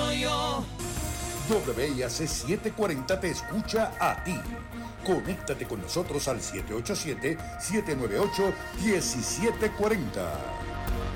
soy yo. WIAC 740 te escucha a ti. Conéctate con nosotros al 787-798-1740.